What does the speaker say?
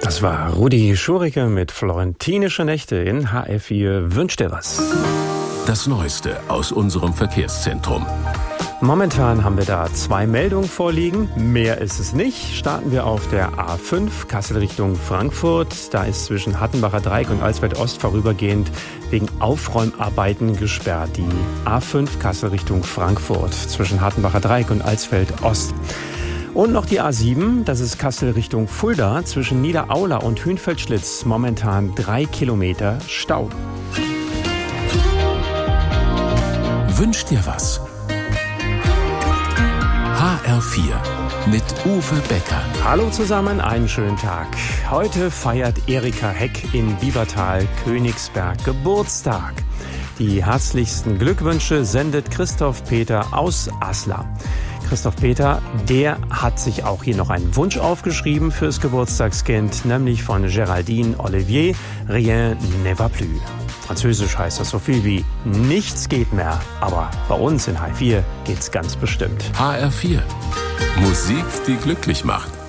Das war Rudi Schurike mit Florentinische Nächte in HR4 Wünscht dir was. Das Neueste aus unserem Verkehrszentrum. Momentan haben wir da 2 Meldungen vorliegen. Mehr ist es nicht. Starten wir auf der A5 Kassel Richtung Frankfurt. Da ist zwischen Hattenbacher Dreieck und Alsfeld Ost vorübergehend wegen Aufräumarbeiten gesperrt. Die A5 Kassel Richtung Frankfurt zwischen Hattenbacher Dreieck und Alsfeld Ost. Und noch die A7, das ist Kassel Richtung Fulda, zwischen Niederaula und Hünfeldschlitz, momentan 3 Kilometer Stau. Wünscht dir was? HR4 mit Uwe Becker. Hallo zusammen, einen schönen Tag. Heute feiert Erika Heck in Biebertal-Königsberg Geburtstag. Die herzlichsten Glückwünsche sendet Christoph Peter aus Asla. Christoph Peter, der hat sich auch hier noch einen Wunsch aufgeschrieben fürs Geburtstagskind, nämlich von Géraldine Olivier, Rien ne va plus. Französisch heißt das so viel wie nichts geht mehr, aber bei uns in HR4 geht's ganz bestimmt. HR4, Musik, die glücklich macht.